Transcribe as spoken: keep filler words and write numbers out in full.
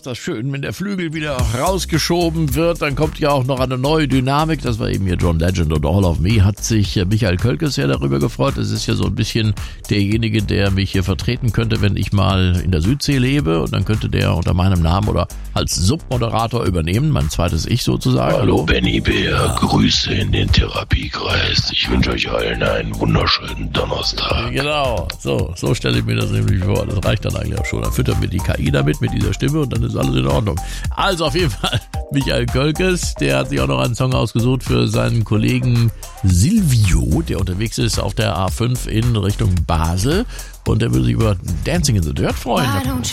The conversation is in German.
ist das schön, wenn der Flügel wieder rausgeschoben wird, dann kommt ja auch noch eine neue Dynamik. Das war eben hier John Legend und All of Me, hat sich Michael Kölkes ja darüber gefreut. Das ist ja so ein bisschen derjenige, der mich hier vertreten könnte, wenn ich mal in der Südsee lebe, und dann könnte der unter meinem Namen oder als Submoderator übernehmen, mein zweites Ich sozusagen. Hallo Benny Bär, ja. Grüße in den Therapiekreis. Ich wünsche euch allen einen wunderschönen Donnerstag. Genau, so, so stelle ich mir das nämlich vor. Das reicht dann eigentlich auch schon. Dann füttert mir die K I damit, mit dieser Stimme, und dann ist alles in Ordnung. Also auf jeden Fall Michael Kölkes, der hat sich auch noch einen Song ausgesucht für seinen Kollegen Silvio, der unterwegs ist auf der A fünf in Richtung Basel, und der würde sich über Dancing in the Dirt freuen.